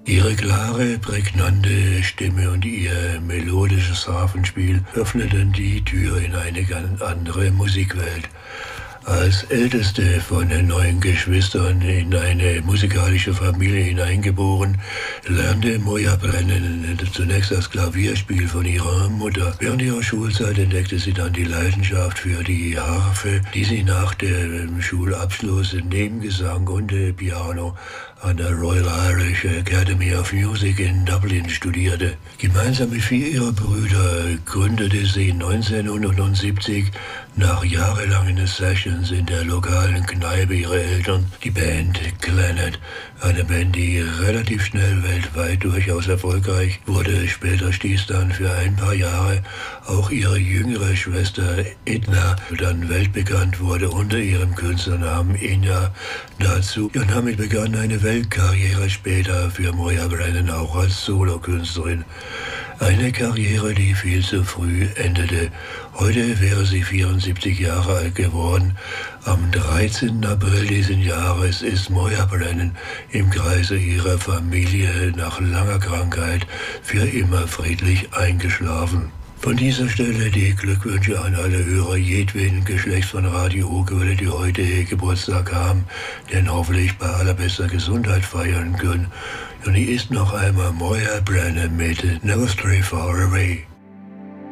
Ihre klare, prägnante Stimme und ihr melodisches Harfenspiel öffneten die Tür in eine ganz andere Musikwelt. Als älteste von den 9 Geschwistern in eine musikalische Familie hineingeboren, lernte Moja Brennan zunächst das Klavierspiel von ihrer Mutter. Während ihrer Schulzeit entdeckte sie dann die Leidenschaft für die Harfe, die sie nach dem Schulabschluss neben Gesang und Piano an der Royal Irish Academy of Music in Dublin studierte. Gemeinsam mit 4 ihrer Brüder gründete sie 1970 nach jahrelangen Sessions in der lokalen Kneipe ihrer Eltern die Band Clannad, eine Band, die relativ schnell weltweit durchaus erfolgreich wurde. Später stieß dann für ein paar Jahre auch ihre jüngere Schwester Edna, dann weltbekannt wurde unter ihrem Künstlernamen Enya, dazu. Und damit begann eine Weltkarriere später für Moja Brennan auch als Solokünstlerin. Eine Karriere, die viel zu früh endete. Heute wäre sie 74 Jahre alt geworden. Am 13. April diesen Jahres ist Moja Brennan im Kreise ihrer Familie nach langer Krankheit für immer friedlich eingeschlafen. Von dieser Stelle die Glückwünsche an alle Hörer jedweden Geschlechts von Radio Urquelle, die heute Geburtstag haben, denn hoffentlich bei allerbester Gesundheit feiern können. Und hier ist noch einmal Moja Brennan mit Never Stray Far Away.